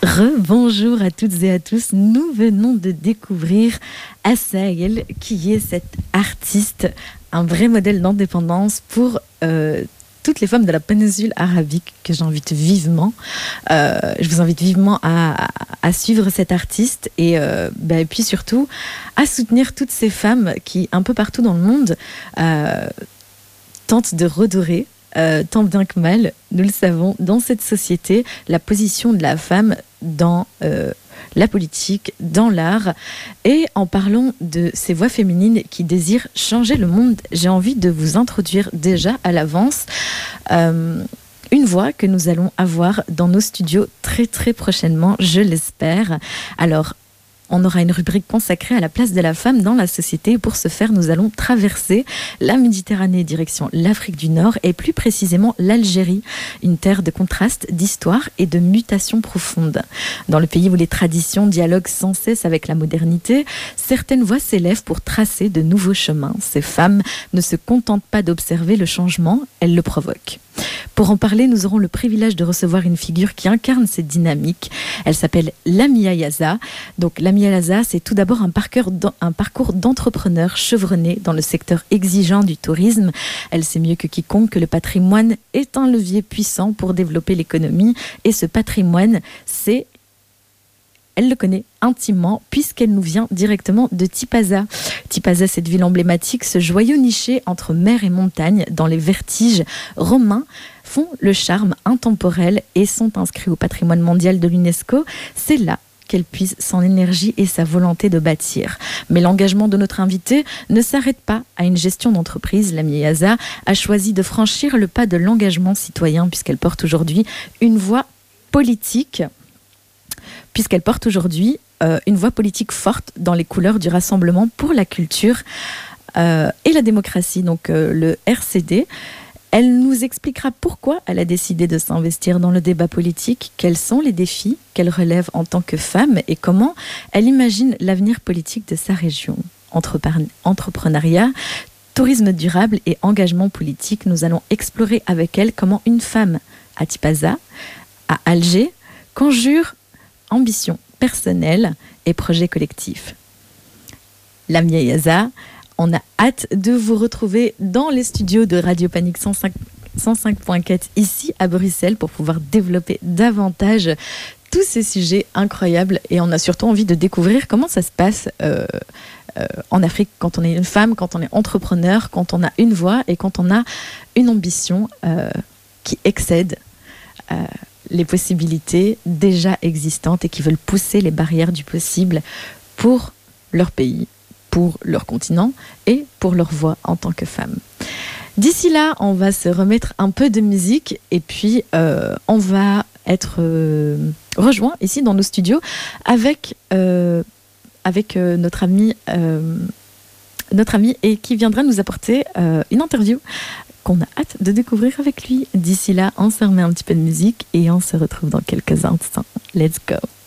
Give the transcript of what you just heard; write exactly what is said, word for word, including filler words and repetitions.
Rebonjour à toutes et à tous. Nous venons de découvrir Assaël, qui est cette artiste, un vrai modèle d'indépendance pour euh, toutes les femmes de la péninsule arabique que j'invite vivement. Euh, je vous invite vivement à, à, à suivre cette artiste et, euh, bah, et puis surtout à soutenir toutes ces femmes qui, un peu partout dans le monde, euh, tentent de redorer, euh, tant bien que mal, nous le savons, dans cette société, la position de la femme dans euh, la politique, dans l'art. Et en parlant de ces voix féminines qui désirent changer le monde, j'ai envie de vous introduire déjà à l'avance euh, une voix que nous allons avoir dans nos studios très très prochainement, je l'espère. Alors, on aura une rubrique consacrée à la place de la femme dans la société. Pour ce faire, nous allons traverser la Méditerranée direction l'Afrique du Nord et plus précisément l'Algérie, une terre de contrastes, d'histoire et de mutations profondes. Dans le pays où les traditions dialoguent sans cesse avec la modernité, certaines voix s'élèvent pour tracer de nouveaux chemins. Ces femmes ne se contentent pas d'observer le changement, elles le provoquent. Pour en parler, nous aurons le privilège de recevoir une figure qui incarne cette dynamique. Elle s'appelle Lamia Yaza. Donc Lamia Yaza, c'est tout d'abord un parcours, un parcours d'entrepreneur chevronné dans le secteur exigeant du tourisme. Elle sait mieux que quiconque que le patrimoine est un levier puissant pour développer l'économie. Et ce patrimoine, c'est... Elle le connaît intimement puisqu'elle nous vient directement de Tipaza. Tipaza, cette ville emblématique, ce joyau niché entre mer et montagne, dans les vertiges romains, font le charme intemporel et sont inscrits au patrimoine mondial de l'UNESCO. C'est là qu'elle puise son énergie et sa volonté de bâtir. Mais l'engagement de notre invitée ne s'arrête pas à une gestion d'entreprise. Lamia Yaza a choisi de franchir le pas de l'engagement citoyen puisqu'elle porte aujourd'hui une voix politique. puisqu'elle porte aujourd'hui euh, une voix politique forte dans les couleurs du Rassemblement pour la culture euh, et la démocratie, donc euh, le R C D. Elle nous expliquera pourquoi elle a décidé de s'investir dans le débat politique, quels sont les défis qu'elle relève en tant que femme et comment elle imagine l'avenir politique de sa région. Entrepre- entrepreneuriat, tourisme durable et engagement politique, nous allons explorer avec elle comment une femme à Tipaza, à Alger, conjure ambition personnelle et projet collectif. Lamia Yaza, on a hâte de vous retrouver dans les studios de Radio Panique cent cinq point quatre ici à Bruxelles pour pouvoir développer davantage tous ces sujets incroyables et on a surtout envie de découvrir comment ça se passe euh, euh, en Afrique quand on est une femme, quand on est entrepreneur, quand on a une voix et quand on a une ambition euh, qui excède euh, les possibilités déjà existantes et qui veulent pousser les barrières du possible pour leur pays, pour leur continent et pour leur voix en tant que femme. D'ici là, on va se remettre un peu de musique et puis euh, on va être euh, rejoint ici dans nos studios avec, euh, avec euh, notre ami euh, notre ami et qui viendra nous apporter euh, une interview qu'on a hâte de découvrir avec lui. D'ici là, on se remet un petit peu de musique et on se retrouve dans quelques instants. Let's go!